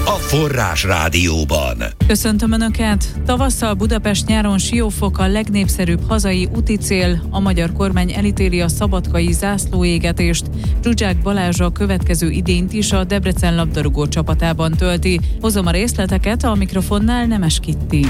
a Forrás Rádióban. Köszöntöm Önöket! Tavasszal Budapest, nyáron Siófok a legnépszerűbb hazai úticél. A magyar kormány elítéli a szabadkai zászlóégetést. Zsuzsák Balázs a következő idényt is a Debrecen labdarúgó csapatában tölti. Hozom a részleteket, a mikrofonnál Nemes Kitti.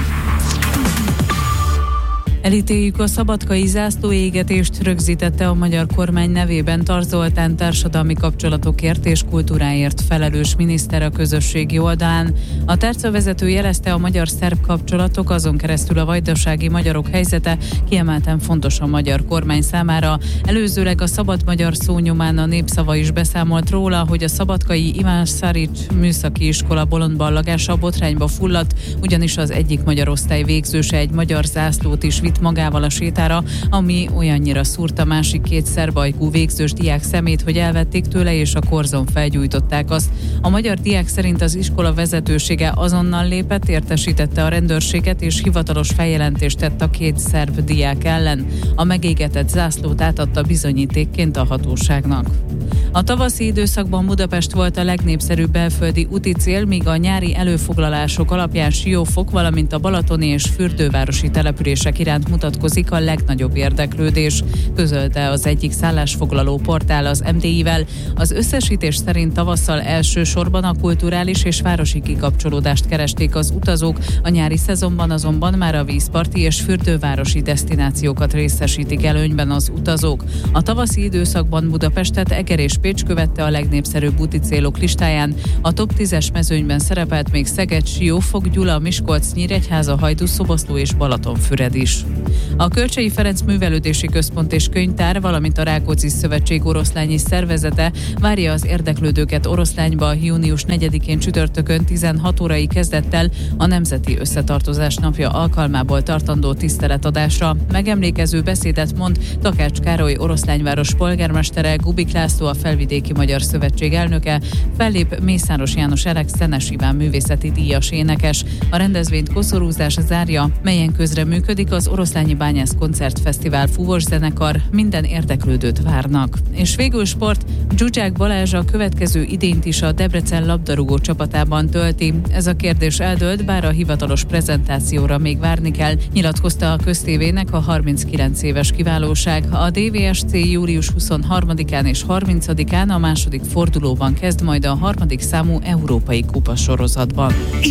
Elítéljük a szabadkai zászlóégetést, rögzítette a magyar kormány nevében Tarts Zoltán társadalmi kapcsolatokért és kultúráért felelős miniszter a közösségi oldalán. A tárca vezető jelezte, a magyar-szerb kapcsolatok, azon keresztül a vajdasági magyarok helyzete kiemelten fontos a magyar kormány számára. Előzőleg a Szabad Magyar szó nyomán a Népszava is beszámolt róla, hogy a szabadkai Iván Szarics műszaki iskola bolondballagása botrányba fulladt, ugyanis az egyik magyar osztály végzőse egy magyar zászlót is vitt magával a sétára, ami olyannyira szúrta másik két szerb-ajkú végzős diák szemét, hogy elvették tőle és a korzon felgyújtották azt. A magyar diák szerint az iskola vezetősége azonnal lépett, értesítette a rendőrséget és hivatalos feljelentést tett a két szerb diák ellen. A megégetett zászlót átadta bizonyítékként a hatóságnak. A tavaszi időszakban Budapest volt a legnépszerűbb belföldi úti cél, míg a nyári előfoglalások alapján Siófok, valamint a balatoni és fürdővárosi települések iránt mutatkozik a legnagyobb érdeklődés, közölte az egyik szállásfoglaló portál az MTI-vel. Az összesítés szerint tavasszal elsősorban a kulturális és városi kikapcsolódást keresték az utazók, a nyári szezonban azonban már a vízparti és fürdővárosi desztinációkat részesítik előnyben az utazók. A tavaszi időszakban Budapestet Eger és Pécs követte a legnépszerűbb úti célok listáján. A top 10-es mezőnyben szerepelt még Szeged, Siófok, Gyula, Miskolc, Nyíregyháza, Hajdú, Szoboszló és Balatonfüred is. A Kölcsey Ferenc Művelődési Központ és Könyvtár, valamint a Rákóczi Szövetség oroszlányi szervezete várja az érdeklődőket Oroszlányba június 4-én csütörtökön 16 órai kezdettel a Nemzeti Összetartozás napja alkalmából tartandó tiszteletadásra. Megemlékező beszédet mond Takács Károly Oroszlányváros polgármestere, Gubik László a Felvidéki Magyar Szövetség elnöke, fellép Mészáros János Elek Szenes Iván művészeti díjas énekes. A rendezvényt koszorúzás zárja, melyen közreműködik az Oroszlányi Bányász Koncertfesztivál fúvós zenekar, minden érdeklődőt várnak. És végül sport, Zsuzsák Balázs a következő idényt is a Debrecen labdarúgó csapatában tölti. Ez a kérdés eldőlt, bár a hivatalos prezentációra még várni kell, nyilatkozta a köztévének a 39 éves kiválóság. A DVSC július 23-án és 30-án a második fordulóban kezd, majd a harmadik számú európai kupa sorozatban.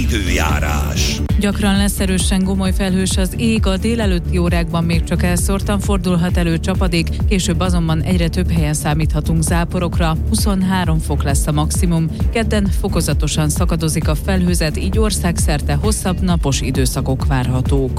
Időjárás. Gyakran lesz erősen gomoly felhős az ég, a délelőtti órákban még csak elszórtan fordulhat elő csapadék, később azonban egyre több helyen számíthatunk záporokra, 23 fok lesz a maximum, kedden fokozatosan szakadozik a felhőzet, így országszerte hosszabb napos időszakok várhatók.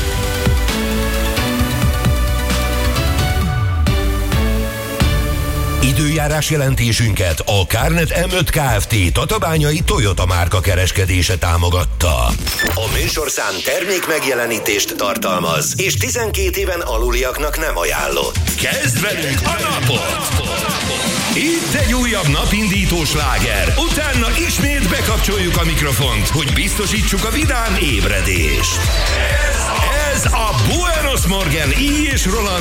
Időjárás jelentésünket a Kárnet M5 Kft. Tatabányai Toyota márka kereskedése támogatta. A műsorszám termék megjelenítést tartalmaz, és 12 éven aluliaknak nem ajánlott. Kezd velünk a napot! Itt egy újabb napindító sláger, utána ismét bekapcsoljuk a mikrofont, hogy biztosítsuk a vidám ébredést. Ez a Buenos Morgen I. és Roland